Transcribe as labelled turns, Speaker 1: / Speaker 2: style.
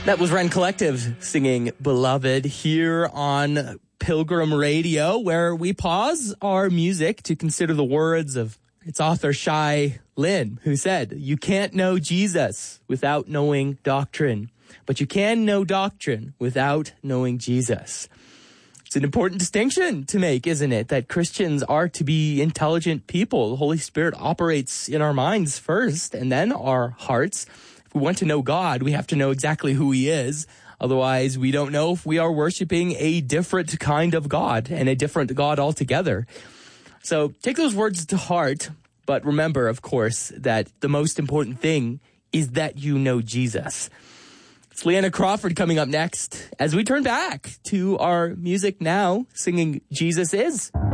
Speaker 1: That was Ren Collective singing Beloved here on Pilgrim Radio, where we pause our music to consider the words of its author Shai Lin, who said, "You can't know Jesus without knowing doctrine, but you can know doctrine without knowing Jesus." It's an important distinction to make, isn't it? That Christians are to be intelligent people. The Holy Spirit operates in our minds first and then our hearts. If we want to know God, we have to know exactly who he is. Otherwise, we don't know if we are worshiping a different kind of God and a different God altogether. So take those words to heart, but remember, of course, that the most important thing is that you know Jesus. It's Leanna Crawford coming up next as we turn back to our music now, singing Jesus Is.